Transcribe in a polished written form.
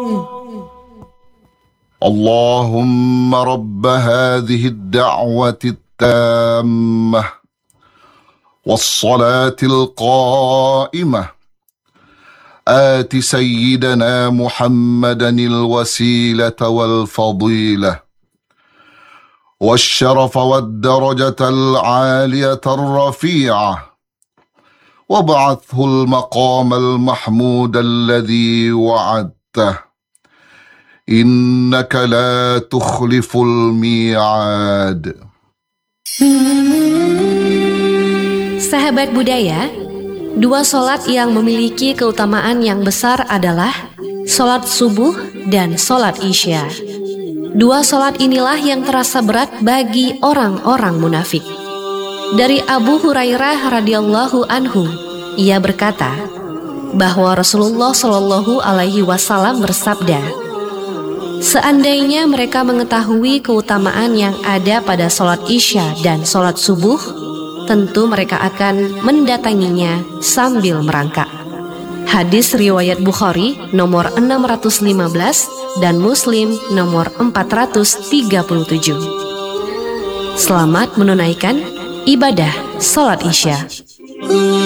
اللهم رب هذه الدعوة التامة والصلاة القائمة آت سيدنا محمدا الوسيلة والفضيلة والشرف والدرجة العالية الرفيعة وابعثه المقام المحمود الذي وعدته إنك لا تخلف الميعاد. Sahabat budaya, dua sholat yang memiliki keutamaan yang besar adalah sholat subuh dan sholat isya. Dua sholat inilah yang terasa berat bagi orang-orang munafik. Dari Abu Hurairah radhiyallahu anhu, ia berkata bahwa Rasulullah Shallallahu alaihi wasallam bersabda, seandainya mereka mengetahui keutamaan yang ada pada sholat isya dan sholat subuh, tentu mereka akan mendatanginya sambil merangkak. Hadis riwayat Bukhari nomor 615 dan Muslim nomor 437. Selamat menunaikan ibadah sholat isya.